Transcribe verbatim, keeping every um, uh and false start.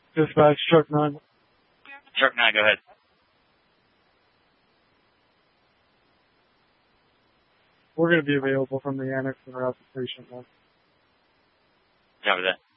Dispatch, truck nine. Truck nine, go ahead. We're going to be available from the annex and around the station now. Copy that.